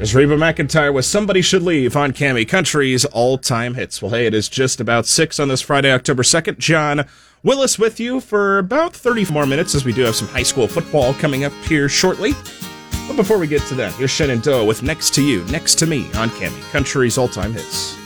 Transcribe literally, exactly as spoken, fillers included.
There's Reba McEntire with Somebody Should Leave on Cammy Country's all-time hits. Well, hey, it is just about six on this Friday, October second. John Willis with you for about thirty more minutes, as we do have some high school football coming up here shortly. But before we get to that, here's Shenandoah with Next to You, Next to Me on Cammy Country's all-time hits.